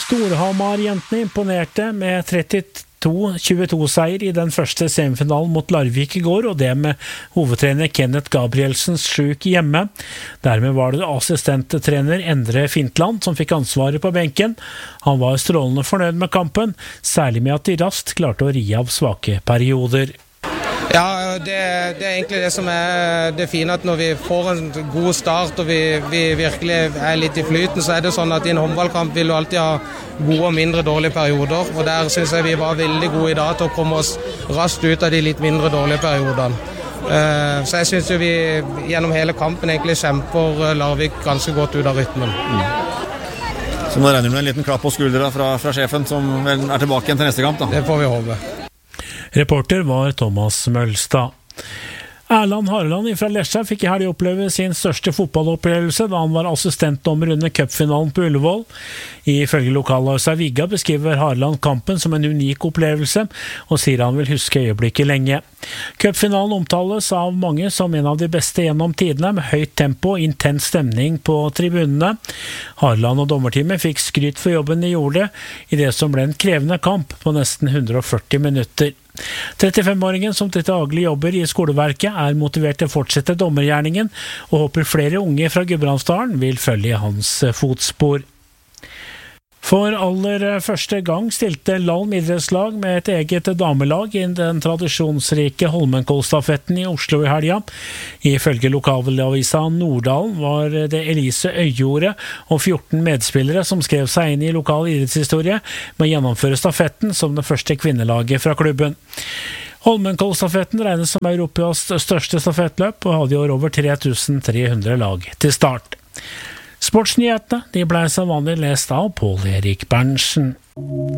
Storhamar-jentene imponerte med 32-22-seier i den første semifinalen mot Larvik i går, og det med hovedtrener Kenneth Gabrielsens syk hjemme. Dermed var det assistenttrener Endre Fintland som fikk ansvaret på benken. Han var strålende fornøyd med kampen, særlig med at de raskt klarte å ri av svake perioder. Ja, det er egentlig det som er det fine, at når vi får en god start og vi virkelig er litt i flyten, så er det sånn at i en håndballkamp vil du alltid ha gode og mindre dårlige perioder, og der synes jeg vi var veldig gode i dag til å komme oss raskt ut av de litt mindre dårlige periodene. Så jeg synes jo vi gjennom hele kampen egentlig kjemper Larvik ganske godt ut av rytmen. Så nå regner du med en liten klapp på skuldra fra sjefen, som vel er tilbake igjen til neste kamp da? Det får vi håpe. Reporter var Thomas Mølstad. Erland Harland fra Lesja fikk i helg oppleve sin største fotballopplevelse da han var assistentdommer under cupfinalen på Ullevål. Ifølge lokalavisa Vigga beskriver Harland kampen som en unik opplevelse, og sier han vil huske øyeblikket lenge. Cupfinalen omtales av mange som en av de beste gjennom tidene, med høyt tempo og intens stemning på tribunene. Harland og dommerteamet fikk skryt for jobben de gjorde i det som ble en krevende kamp på nesten 140 minutter. 35-åringen som til daglig jobber i skoleverket er motivert til å fortsette dommergjerningen, og håper flere unge fra Gudbrandsdalen vil følge i hans fotspor. For aller første gang stilte Lalm idrettslag med et eget damelag i den tradisjonsrike Holmenkollstafetten i Oslo i helga. Ifølge lokalavisa Norddalen var det Elise Øyjordet og 14 medspillere som skrev seg inn i lokal idrettshistorie med å gjennomføre stafetten som det første kvinnelaget fra klubben. Holmenkollstafetten regnes som Europas største stafettløp og hadde i år over 3300 lag til start. Sportsnyhetene de ble som vanlig lest av Pål Erik Berntsen.